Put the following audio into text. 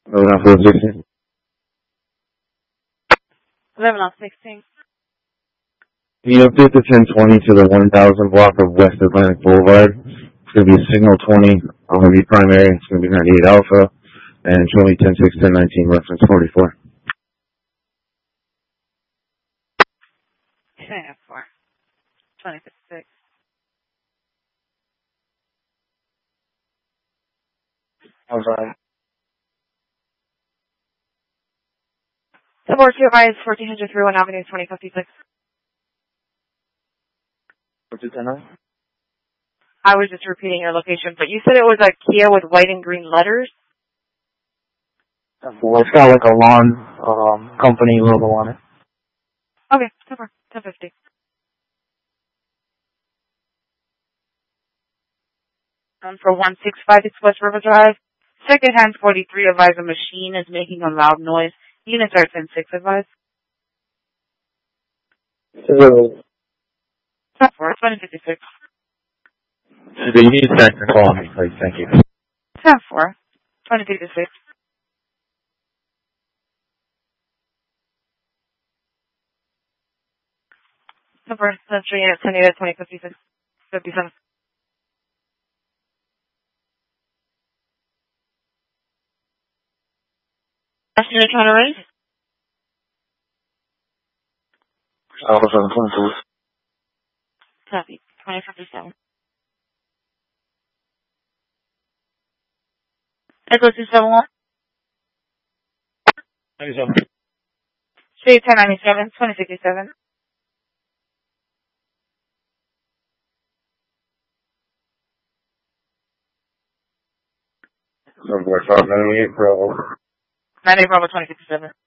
11 on 16. Can you update the 1020 to the 1000 block of West Atlantic Boulevard? It's going to be signal 20. I'm going to be primary. It's going to be 98 Alpha. And show me 10-6, 10-19, reference 44. 4. 26. I'm sorry. Support to advise 1400 through 1 Avenue 2056. What's it, 10-9? I was just repeating your location, but you said it was a Kia with white and green letters? Well, it's got like a lawn company logo on it. Okay, super. 1050. For 165 West River Drive. Second-hand 43 advise a machine is making a loud noise. Units are 10-6 advise. 4, 2056. Do you need a second to call me, please? Thank you. 4, 2056. Number 3 2056. 57. Question you're trying to raise? Alpha 722. Copy. 2057. Echo 271. 97. Street 1097. 2067. Number 598 Bravo. 98 Bravo 2057.